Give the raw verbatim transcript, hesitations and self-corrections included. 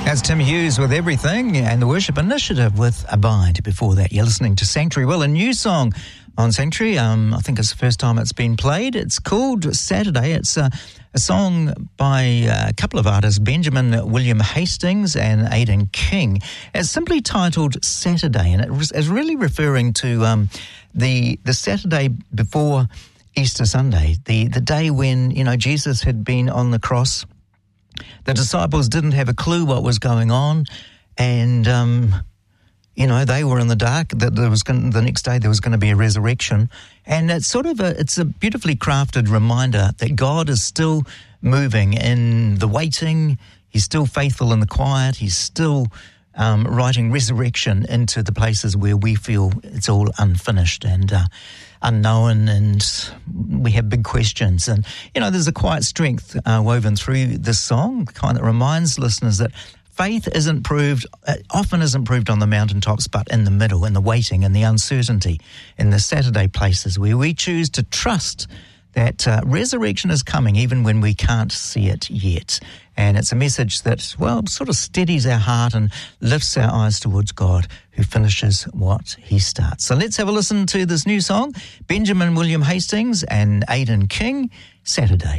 That's Tim Hughes with Everything, and the Worship Initiative with Abide. Before that, you're listening to Sanctuary. Well, a new song on Sanctuary. Um, I think it's the first time it's been played. It's called Saturday. It's a, a song by a couple of artists, Benjamin William Hastings and Aidan King. It's simply titled Saturday, and it is really referring to um, the the Saturday before Easter Sunday, the, the day when, you know, Jesus had been on the cross. The disciples didn't have a clue what was going on, and um, you know, they were in the dark. That there was going, the next day there was going to be a resurrection, and it's sort of a it's a beautifully crafted reminder that God is still moving in the waiting. He's still faithful in the quiet. He's still um, writing resurrection into the places where we feel it's all unfinished and uh, unknown, and we have big questions. And, you know, there's a quiet strength uh, woven through this song, the kind that reminds listeners that faith isn't proved, uh, often isn't proved on the mountaintops, but in the middle, in the waiting, in the uncertainty, in the Saturday places where we choose to trust that uh, resurrection is coming even when we can't see it yet. And it's a message that, well, sort of steadies our heart and lifts our eyes towards God, who finishes what he starts. So let's have a listen to this new song, Benjamin William Hastings and Aidan King, Saturday.